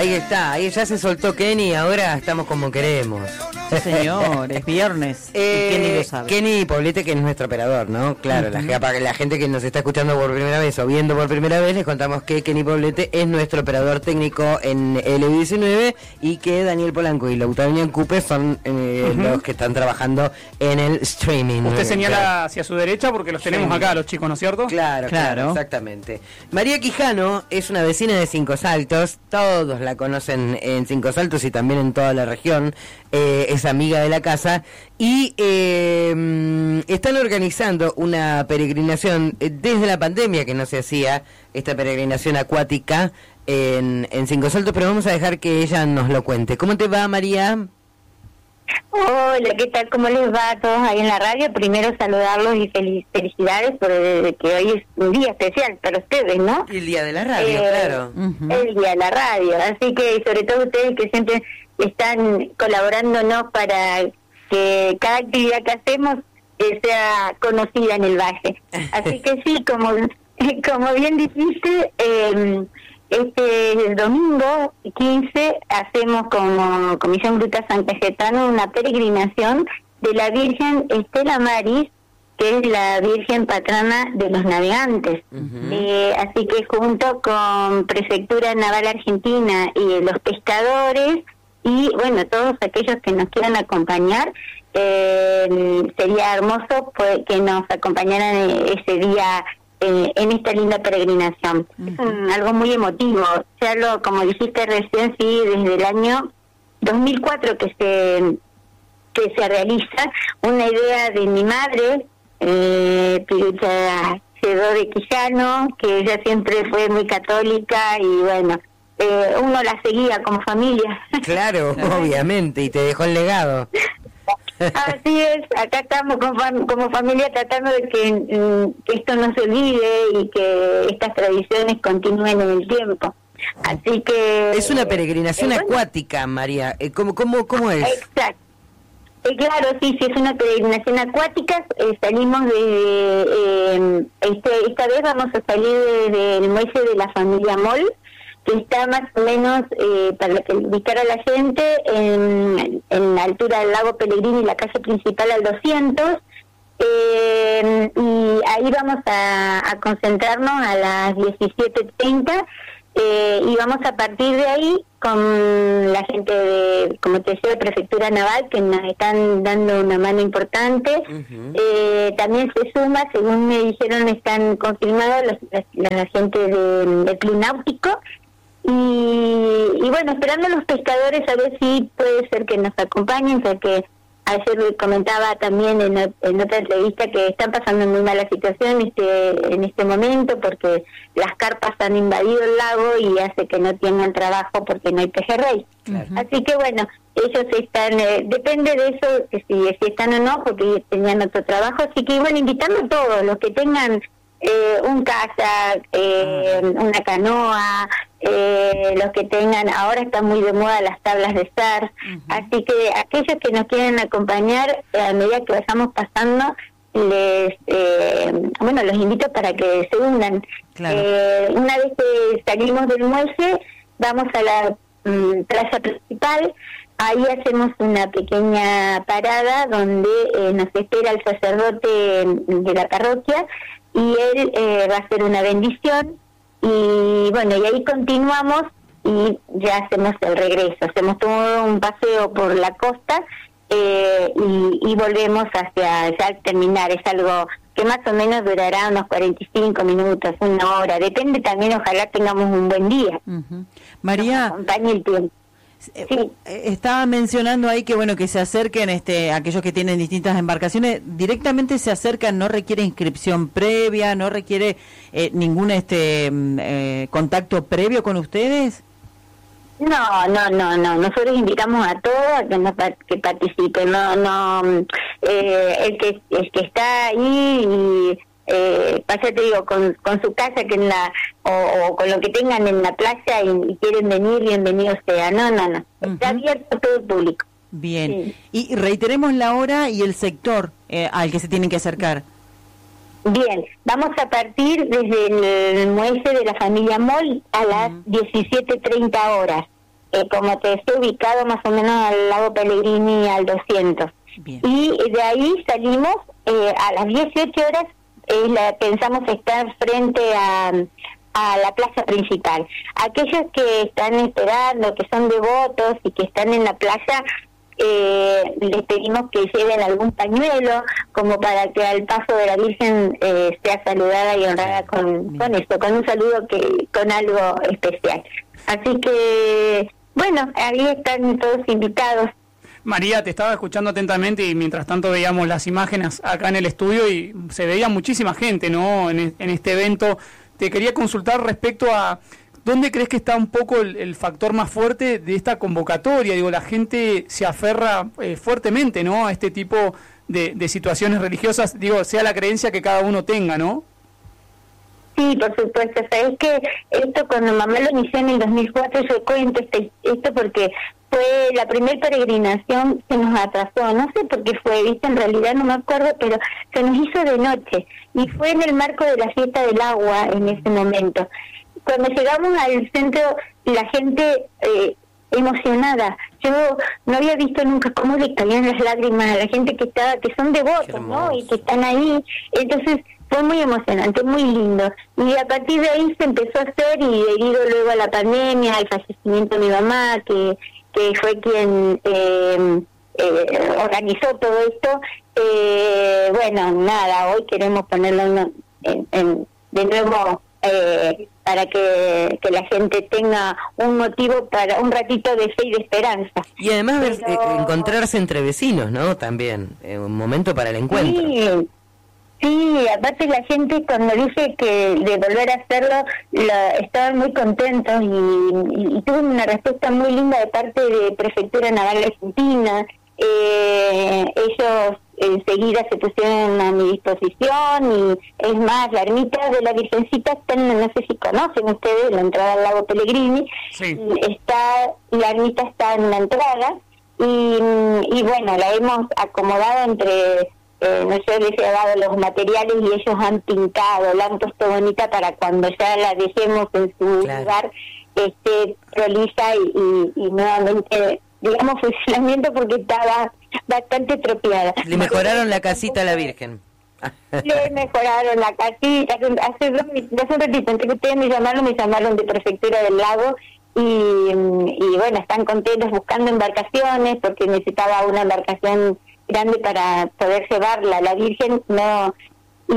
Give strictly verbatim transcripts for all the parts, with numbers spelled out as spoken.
Ahí está, ahí ya se soltó Kenny, ahora estamos como queremos. Sí, señor, es viernes. Eh, y Kenny lo sabe. Kenny Poblete, que es nuestro operador, ¿no? Claro, uh-huh. la, para la gente que nos está escuchando por primera vez o viendo por primera vez, les contamos que Kenny Poblete es nuestro operador técnico en L diecinueve y que Daniel Polanco y Lautaro Cupe son eh, uh-huh. los que están trabajando en el streaming. Usted señala claro. hacia su derecha porque los tenemos sí. acá, los chicos, ¿no es cierto? Claro, claro, claro, exactamente. María Quijano es una vecina de Cinco Saltos, todos la conocen en Cinco Saltos y también en toda la región, eh, es amiga de la casa y eh, están organizando una peregrinación desde la pandemia que no se hacía, esta peregrinación acuática en, en Cinco Saltos, pero vamos a dejar que ella nos lo cuente. ¿Cómo te va, María? Hola, ¿qué tal? ¿Cómo les va a todos ahí en la radio? Primero saludarlos y fel- felicidades por el, que hoy es un día especial para ustedes, ¿no? El día de la radio, eh, claro. Uh-huh. El día de la radio, así que sobre todo ustedes que siempre están colaborándonos para que cada actividad que hacemos eh, sea conocida en el valle. Así que sí, como, como bien dijiste, eh, este domingo quince hacemos como Comisión Gruta San Cayetano una peregrinación de la Virgen Estela Maris, que es la Virgen patrona de los navegantes. Uh-huh. Eh, así que junto con Prefectura Naval Argentina y los pescadores y bueno, todos aquellos que nos quieran acompañar, eh, sería hermoso pues, que nos acompañaran ese día Eh, en esta linda peregrinación. Uh-huh. Es un, algo muy emotivo, ya lo, como dijiste recién, sí, desde el año dos mil cuatro que se que se realiza, una idea de mi madre, eh, Pirucha Cedó de Quijano, que ella siempre fue muy católica y bueno, eh, uno la seguía como familia. Claro, obviamente, y te dejó el legado. Así es, acá estamos como, fam- como familia tratando de que, mm, que esto no se olvide y que estas tradiciones continúen en el tiempo. Así que... Es una peregrinación eh, bueno, acuática, María. Eh, ¿Cómo, cómo, cómo es? Exacto. Eh, claro, sí, sí, es una peregrinación acuática. Eh, salimos de... Eh, este, esta vez vamos a salir desde el muelle de la familia Moll, que está más o menos, eh, para que ubicar a la gente, en, en la altura del lago Pellegrini, la calle principal al doscientos, eh, y ahí vamos a, a concentrarnos a las diecisiete treinta, eh, y vamos a partir de ahí con la gente de, como te decía, de Prefectura Naval, que nos están dando una mano importante. Uh-huh. Eh, también se suma, según me dijeron, están confirmados los, los, los agentes de, del Club Náutico. Y, y bueno, esperando a los pescadores a ver si puede ser que nos acompañen, ya que ayer comentaba también en, en otra entrevista que están pasando muy mala situación este, en este momento porque las carpas han invadido el lago y hace que no tengan trabajo porque no hay pejerrey. Claro. Así que bueno, ellos están, eh, depende de eso, que si, si están o no, porque ellos tenían otro trabajo, así que bueno, invitando a todos los que tengan Eh, un kayak, eh, una canoa, eh, los que tengan, ahora están muy de moda las tablas de surf, uh-huh. Así que aquellos que nos quieren acompañar, eh, a medida que vayamos pasando, les eh, bueno, los invito para que se unan. Claro. Eh, una vez que salimos del muelle, vamos a la um, plaza principal. Ahí hacemos una pequeña parada donde eh, nos espera el sacerdote de la parroquia y él eh, va a hacer una bendición y bueno, y ahí continuamos y ya hacemos el regreso, hacemos todo un paseo por la costa eh, y, y volvemos hacia ya al terminar. Es algo que más o menos durará unos cuarenta y cinco minutos, una hora, depende también, ojalá tengamos un buen día. Uh-huh. María, nos acompañe el tiempo. Sí. Estaba mencionando ahí que bueno que se acerquen este aquellos que tienen distintas embarcaciones, directamente se acercan, no requiere inscripción previa, no requiere eh, ningún este eh, contacto previo con ustedes. No, no, no, no. Nosotros invitamos a todos a que, nos, que participen. No, no. Eh, el que el que está ahí y eh, pasa, te digo, con, con su casa que en la o, o con lo que tengan en la playa y, y quieren venir, bienvenido sea. No, no, no. Está uh-huh. abierto a todo el público. Bien. Sí. Y reiteremos la hora y el sector eh, al que se tienen que acercar. Bien, vamos a partir desde el muelle de la familia Moll a las uh-huh. diecisiete treinta horas. eh, como te decía, ubicado más o menos al lago Pellegrini al doscientos. Bien. Y de ahí salimos eh, a las dieciocho horas, eh, la, pensamos estar frente a, a la plaza principal. Aquellos que están esperando, que son devotos y que están en la plaza, eh, les pedimos que lleven algún pañuelo como para que al paso de la Virgen eh, sea saludada y honrada con, con eso, con un saludo que con algo especial. Así que, bueno, ahí están todos invitados. María, te estaba escuchando atentamente y mientras tanto veíamos las imágenes acá en el estudio y se veía muchísima gente, ¿no? En, en este evento. Te quería consultar respecto a dónde crees que está un poco el, el factor más fuerte de esta convocatoria. Digo, la gente se aferra eh, fuertemente, ¿no? A este tipo de, de situaciones religiosas, digo, sea la creencia que cada uno tenga, ¿no? Sí, por supuesto. Sabes que esto cuando mamá lo inició en el dos mil cuatro, yo cuento este, esto porque fue la primera peregrinación que nos atrasó, no sé por qué fue, viste, en realidad no me acuerdo, pero se nos hizo de noche y fue en el marco de la fiesta del agua en ese momento. Cuando llegamos al centro, la gente eh, emocionada, yo no había visto nunca cómo le caían las lágrimas a la gente que estaba, que son devotos, ¿no? Y que están ahí, entonces fue muy emocionante, muy lindo. Y a partir de ahí se empezó a hacer, y debido luego a la pandemia, al fallecimiento de mi mamá, que que fue quien eh, eh, organizó todo esto, eh, bueno, nada, hoy queremos ponerlo en, en, en, de nuevo eh, para que, que la gente tenga un motivo para un ratito de fe y de esperanza. Y además Pero... eh, encontrarse entre vecinos, ¿no? También, eh, un momento para el encuentro. Sí. Sí, aparte la gente cuando dice que de volver a hacerlo, la, estaban muy contentos y, y, y tuve una respuesta muy linda de parte de Prefectura Naval Argentina. Eh, ellos enseguida se pusieron a mi disposición y es más, la ermita de la Virgencita está en, no sé si conocen ustedes, la entrada al lago Pellegrini. Sí. Está, la ermita está en la entrada y, y bueno, la hemos acomodado entre... Eh, no sé, les he dado los materiales y ellos han pintado, la han puesto bonita para cuando ya la dejemos en su claro. lugar, esté prolija y, y, y nuevamente, digamos, funcionamiento porque estaba bastante tropeada. Le mejoraron la casita a la Virgen. Le mejoraron la casita. Hace, hace un ratito, antes que ustedes me llamaron, me llamaron de Prefectura del Lago y, y bueno, están contentos buscando embarcaciones porque necesitaba una embarcación grande para poder llevarla a la Virgen, no y,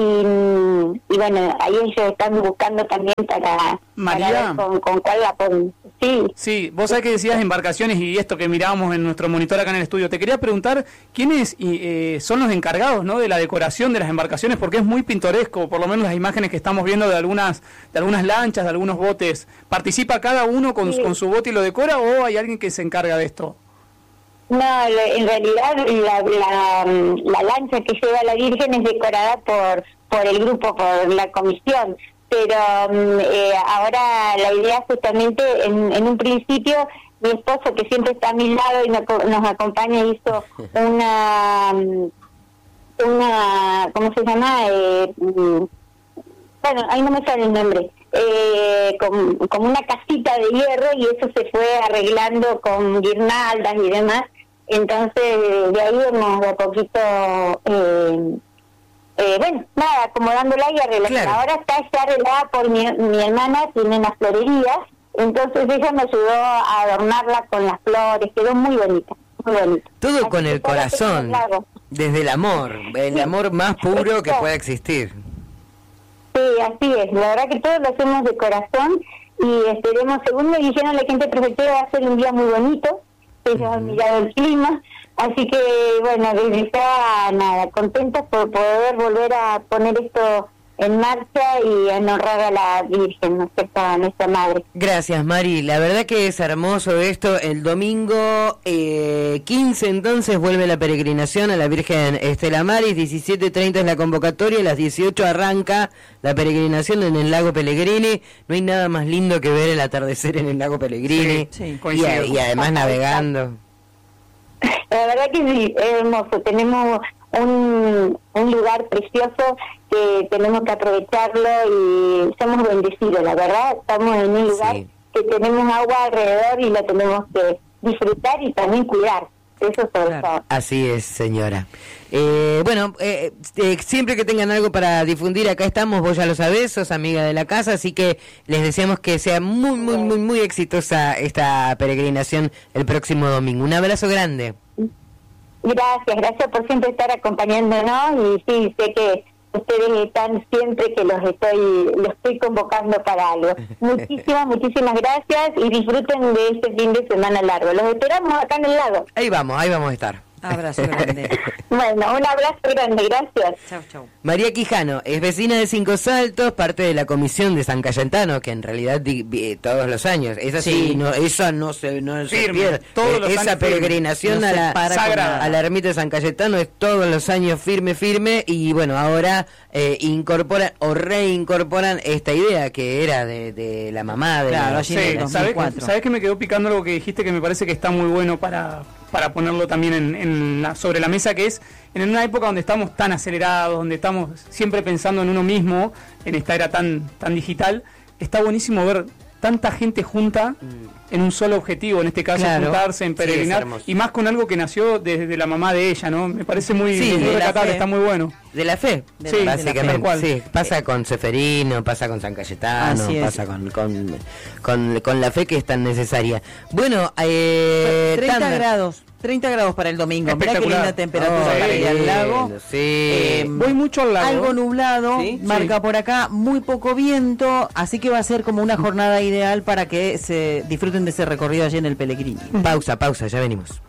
y bueno, ahí ellos están buscando también para, María, para ver con, con cuál la ponen. Sí. Sí, vos sabés que decías embarcaciones y esto que mirábamos en nuestro monitor acá en el estudio. Te quería preguntar quiénes eh, son los encargados, ¿no?, de la decoración de las embarcaciones, porque es muy pintoresco, por lo menos las imágenes que estamos viendo de algunas de algunas lanchas, de algunos botes. ¿Participa cada uno con, sí. con su bote y lo decora o hay alguien que se encarga de esto? No, en realidad la, la, la lancha que lleva la Virgen es decorada por por el grupo, por la comisión, pero eh, ahora la idea justamente, en, en un principio, mi esposo, que siempre está a mi lado y nos, nos acompaña, hizo una, una ¿cómo se llama? Eh, bueno, ahí no me sale el nombre. Eh, como, como una casita de hierro y eso se fue arreglando con guirnaldas y demás. Entonces de ahí hemos de a poquito eh, eh, bueno, nada, acomodándola y arreglando. Claro. Ahora está ya arreglada por mi, mi hermana, tiene unas florerías, entonces ella me ayudó a adornarla con las flores, quedó muy bonita, muy bonita. Todo así con el corazón, desde el amor, el sí. amor más puro que pueda existir. Sí, así es, la verdad que todos lo hacemos de corazón y esperemos, según me dijeron la gente prefectura, va a ser un día muy bonito, ellos uh-huh. han mirado el clima, así que bueno, desde ya nada, contentos por poder volver a poner esto en marcha y en honrar a la Virgen, ¿no es cierto?, a nuestra Madre. Gracias, Mari. La verdad que es hermoso esto. El domingo eh, quince, entonces, vuelve la peregrinación a la Virgen Estela Maris. diecisiete treinta es la convocatoria. A las dieciocho arranca la peregrinación en el lago Pellegrini. No hay nada más lindo que ver el atardecer en el lago Pellegrini. Sí, sí. Y, a, y además navegando. La verdad que sí, es hermoso. Tenemos un, un lugar precioso que tenemos que aprovecharlo y somos bendecidos, la verdad. Estamos en un lugar sí. que tenemos agua alrededor y la tenemos que disfrutar y también cuidar. Eso sobre Claro. todo. Así es, señora. Eh, bueno, eh, eh, siempre que tengan algo para difundir, acá estamos, vos ya lo sabés, sos amiga de la casa, así que les deseamos que sea muy, muy, muy, muy exitosa esta peregrinación el próximo domingo. Un abrazo grande. Gracias, gracias por siempre estar acompañándonos y sí, sé que ustedes están siempre que los estoy los estoy convocando para algo. Muchísimas, muchísimas gracias y disfruten de este fin de semana largo. Los esperamos acá en el lago. Ahí vamos, ahí vamos a estar. Abrazo grande. Bueno, un abrazo grande, gracias. Chau, chau. María Quijano es vecina de Cinco Saltos, parte de la comisión de San Cayetano, que en realidad di, di, todos los años, esa sí, Sí. no, esa no se, no se Firme, pierde. todos los esa años firme. peregrinación No a, se la, para con Sagrada. nada. a la ermita de San Cayetano es todos los años firme, firme, y bueno, ahora eh, incorporan o reincorporan esta idea que era de, de la mamá de Claro, la- allí en el Sí, dos mil ¿sabés, cuatro. ¿sabés que me quedó picando algo que dijiste que me parece que está muy bueno para, para ponerlo también en, en la, sobre la mesa, que es en una época donde estamos tan acelerados, donde estamos siempre pensando en uno mismo, en esta era tan, tan digital, está buenísimo ver tanta gente junta en un solo objetivo, en este caso Claro. juntarse, en Sí, es peregrinar, hermoso. y más con algo que nació desde la mamá de ella, ¿no? Me parece muy, Sí, muy de la recatable, fe. está muy bueno. de la fe, De Sí, la- de la básicamente, tal cual. sí, pasa con Seferino, pasa con San Cayetano, Así es. pasa con, con, con, con la fe que es tan necesaria. Bueno, eh, treinta Tanda. grados, treinta grados para el domingo. Mirá qué Espectacular. linda temperatura Oh, para ir al lindo, lago. sí. Eh, Voy mucho al lago. Algo nublado, ¿Sí? marca Sí. por acá, muy poco viento, así que va a ser como una jornada ideal para que se disfruten de ese recorrido allí en el Pellegrini. Pausa, pausa, ya venimos.